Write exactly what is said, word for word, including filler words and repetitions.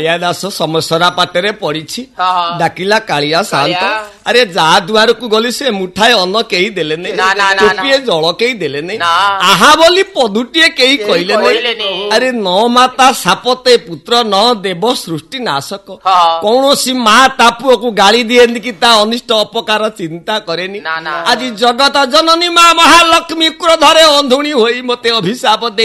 କାଳିଆ ଦାସ ସମସ୍ତରା ପାଟରେ ପଡିଛି। ହଁ। ଡାକିଲା କାଳିଆ ଶାନ୍ତ, କାଳିଆ। ଆରେ ଯା ଦୁଆରକୁ ଗଲି ସେ ମୁଠାଏ ଅନ୍ନ କେହି ଦେଲେନି, ନା, ନା, ନା, ଟୋପିଏ ଜଳ କେହି ଦେଲେନି, ନା। ଆହା ବୋଲି ପଦୁଟିଏ କେହି କେହି କହିଲେନି। କହିଲେନି। ଆରେ ନ ମାତା ସାପତେ ପୁତ୍ର ନ ଦେବ ସୃଷ୍ଟି ନାଶକ। ହଁ। କୌଣସି ମା ତା ପୁଅକୁ ଗାଳି ଦିଏନି କି ତା ଅନିଷ୍ଟ ଅପକାର ଚିନ୍ତା କରେନି। ନା, ନା। ଆଜି ଜଗତ ଜନନୀ ମା ମହାଲକ୍ଷ୍ମୀ କ୍ରୋଧରେ ଅନ୍ଧୁଣୀ ହୋଇ ମତେ ଅଭିଶାପ ଦେଇ